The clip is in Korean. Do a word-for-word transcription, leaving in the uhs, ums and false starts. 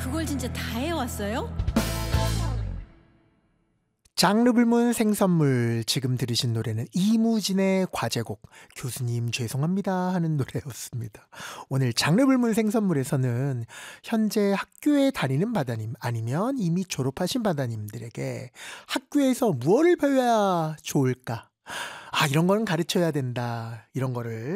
그걸 진짜 다 해왔어요? 장르 불문 생선물. 지금 들으신 노래는 이무진의 과제곡 교수님 죄송합니다 하는 노래였습니다. 오늘 장르 불문 생선물에서는 현재 학교에 다니는 바다님 아니면 이미 졸업하신 바다님들에게 학교에서 무엇을 배워야 좋을까? 아, 이런 거는 가르쳐야 된다. 이런 거를